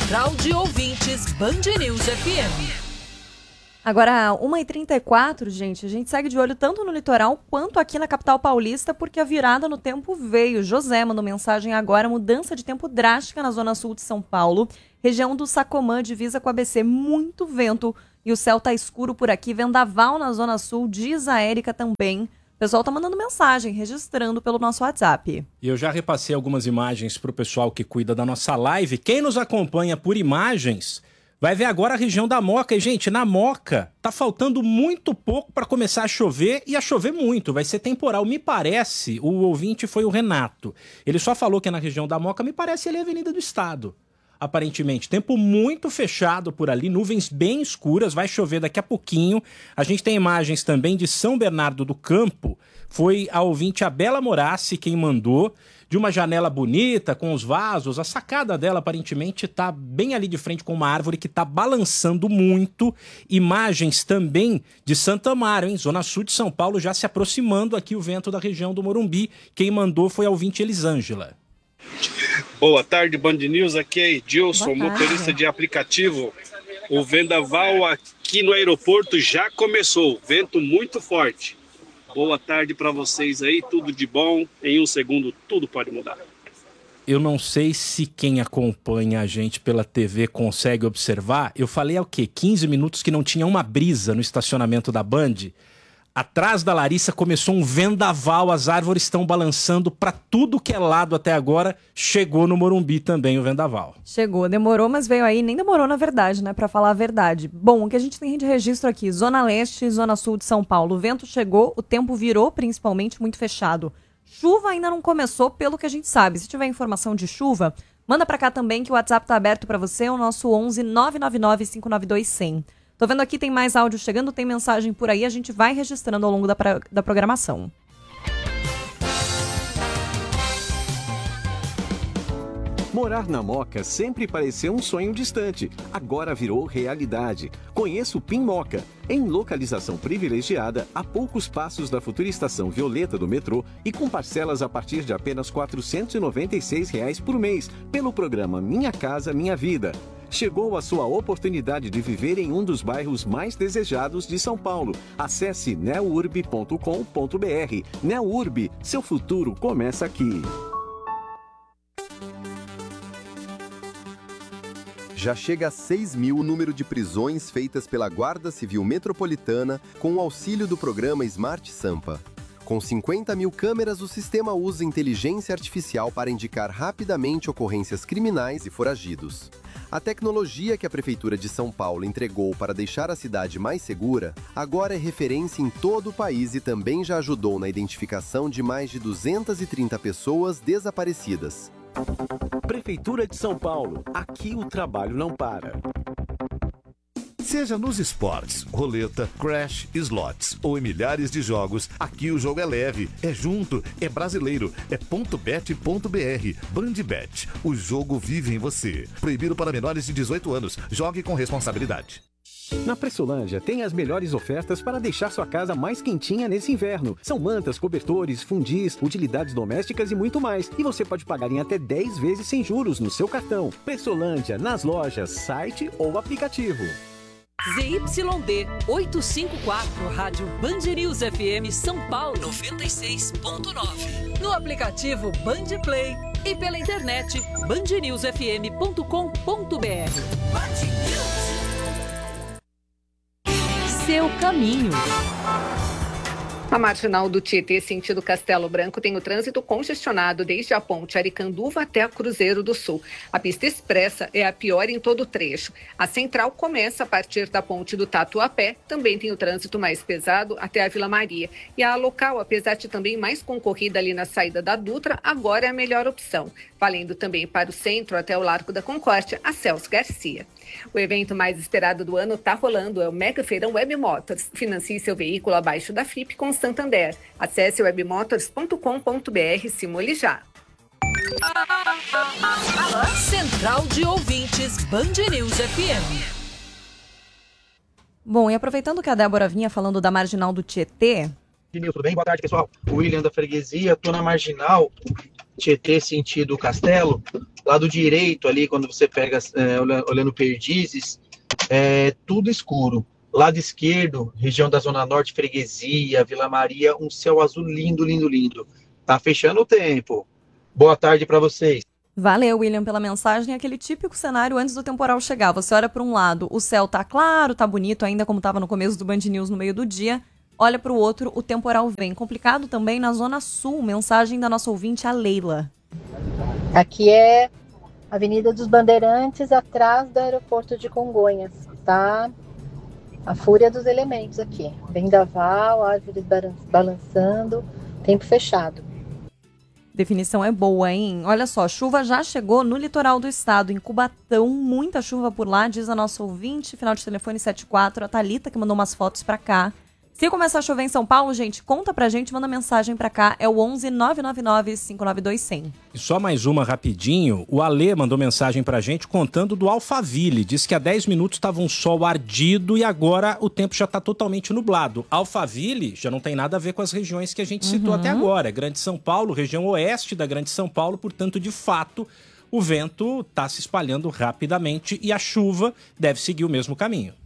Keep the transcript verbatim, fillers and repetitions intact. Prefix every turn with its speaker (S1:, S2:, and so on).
S1: Central de Ouvintes Band News F M.
S2: Agora, uma e trinta e quatro, gente, a gente segue de olho tanto no litoral quanto aqui na capital paulista, porque a virada no tempo veio. José mandou mensagem agora, mudança de tempo drástica na zona sul de São Paulo, região do Sacomã, divisa com a A B C, muito vento e o céu tá escuro por aqui, vendaval na zona sul, diz a Érica também. O pessoal tá mandando mensagem, registrando pelo nosso WhatsApp.
S3: E eu já repassei algumas imagens pro pessoal que cuida da nossa live. Quem nos acompanha por imagens vai ver agora a região da Moca. E, gente, na Moca tá faltando muito pouco para começar a chover e a chover muito. Vai ser temporal. Me parece, o ouvinte foi o Renato. Ele só falou que é na região da Moca, me parece ele é a Avenida do Estado. Aparentemente, tempo muito fechado por ali, nuvens bem escuras, vai chover daqui a pouquinho. A gente tem imagens também de São Bernardo do Campo. Foi a ouvinte a Bela Morassi quem mandou, de uma janela bonita, com os vasos. A sacada dela, aparentemente, está bem ali de frente com uma árvore que está balançando muito. Imagens também de Santa Amaro, hein? Zona sul de São Paulo, já se aproximando aqui o vento da região do Morumbi. Quem mandou foi a ouvinte Elisângela.
S4: Boa tarde, Band News. Aqui é Edilson, motorista de aplicativo. O vendaval aqui no aeroporto já começou. Vento muito forte. Boa tarde para vocês aí, tudo de bom. Em um segundo, tudo pode mudar.
S3: Eu não sei se quem acompanha a gente pela T V consegue observar. Eu falei há o quê? quinze minutos que não tinha uma brisa no estacionamento da Band. Atrás da Larissa começou um vendaval, as árvores estão balançando para tudo que é lado até agora. Chegou no Morumbi também o vendaval.
S2: Chegou, demorou, mas veio aí. Nem demorou, na verdade, né, para falar a verdade. Bom, o que a gente tem de registro aqui, Zona Leste e Zona Sul de São Paulo. O vento chegou, o tempo virou, principalmente, muito fechado. Chuva ainda não começou, pelo que a gente sabe. Se tiver informação de chuva, manda para cá também, que o WhatsApp tá aberto para você, o nosso onze nove nove nove cinco nove dois zero zero. Tô vendo aqui, tem mais áudio chegando, tem mensagem por aí, a gente vai registrando ao longo da, pra, da programação.
S5: Morar na Moca sempre pareceu um sonho distante, agora virou realidade. Conheça o Pin Moca, em localização privilegiada, a poucos passos da futura estação Violeta do metrô e com parcelas a partir de apenas quatrocentos e noventa e seis reais por mês, pelo programa Minha Casa Minha Vida. Chegou a sua oportunidade de viver em um dos bairros mais desejados de São Paulo. Acesse neurb ponto com ponto br. Neurb, seu futuro começa aqui.
S6: Já chega a seis mil o número de prisões feitas pela Guarda Civil Metropolitana com o auxílio do programa Smart Sampa. Com cinquenta mil câmeras, o sistema usa inteligência artificial para indicar rapidamente ocorrências criminais e foragidos. A tecnologia que a Prefeitura de São Paulo entregou para deixar a cidade mais segura, agora é referência em todo o país e também já ajudou na identificação de mais de duzentas e trinta pessoas desaparecidas.
S5: Prefeitura de São Paulo, aqui o trabalho não para.
S7: Seja nos esportes, roleta, crash, slots ou em milhares de jogos, aqui o jogo é leve, é junto, é brasileiro, é ponto bet ponto br. Bandbet, o jogo vive em você. Proibido para menores de dezoito anos. Jogue com responsabilidade.
S5: Na Pressolândia tem as melhores ofertas para deixar sua casa mais quentinha nesse inverno. São mantas, cobertores, fundis, utilidades domésticas e muito mais. E você pode pagar em até dez vezes sem juros no seu cartão. Pressolândia, nas lojas, site ou aplicativo.
S1: Z Y D oitocentos e cinquenta e quatro, Rádio Band News F M São Paulo noventa e seis ponto nove. No aplicativo Band Play e pela internet band news f m ponto com ponto b r. Seu caminho.
S8: A marginal do Tietê, sentido Castelo Branco, tem o trânsito congestionado desde a ponte Aricanduva até a Cruzeiro do Sul. A pista expressa é a pior em todo o trecho. A central começa a partir da ponte do Tatuapé, também tem o trânsito mais pesado até a Vila Maria. E a local, apesar de também mais concorrida ali na saída da Dutra, agora é a melhor opção. Valendo também para o centro até o Largo da Concórdia, a Celso Garcia. O evento mais esperado do ano está rolando, é o Mega Feirão Web Motors. Financie seu veículo abaixo da F I P com Santander. Acesse webmotors ponto com ponto br, simule já.
S1: Central de Ouvintes Band News F M.
S2: Bom, e aproveitando que a Débora vinha falando da marginal do Tietê...
S9: Tudo bem? Boa tarde, pessoal. O William da Freguesia, tô na marginal Tietê sentido Castelo, lado direito ali, quando você pega é, olhando Perdizes, é tudo escuro. Lado esquerdo, região da Zona Norte, Freguesia, Vila Maria, um céu azul lindo, lindo, lindo. Tá fechando o tempo. Boa tarde para vocês.
S2: Valeu, William, pela mensagem. Aquele típico cenário antes do temporal chegar. Você olha para um lado, o céu tá claro, tá bonito, ainda como estava no começo do Band News no meio do dia. Olha para o outro, o temporal vem. Complicado também na Zona Sul. Mensagem da nossa ouvinte, a Leila.
S10: Aqui é Avenida dos Bandeirantes, atrás do aeroporto de Congonhas. Tá a fúria dos elementos aqui. Vendaval, árvores balançando, tempo fechado.
S2: Definição é boa, hein? Olha só, chuva já chegou no litoral do estado, em Cubatão, muita chuva por lá, diz a nossa ouvinte, final de telefone setenta e quatro, a Thalita, que mandou umas fotos pra cá. Se começar a chover em São Paulo, gente, conta pra gente, manda mensagem pra cá, é o onze nove nove nove cinco nove dois zero zero.
S3: E só mais uma rapidinho, o Alê mandou mensagem pra gente contando do Alphaville, disse que há dez minutos estava um sol ardido e agora o tempo já tá totalmente nublado. Alphaville já não tem nada a ver com as regiões que a gente citou
S2: Uhum.
S3: até agora, Grande São Paulo, região oeste da Grande São Paulo, portanto, de fato, o vento tá se espalhando rapidamente e a chuva deve seguir o mesmo caminho.